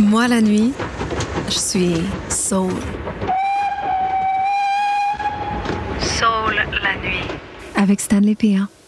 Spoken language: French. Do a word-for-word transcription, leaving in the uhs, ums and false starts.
Moi, la nuit, je suis soul. Soul la nuit. Avec Stanley P A.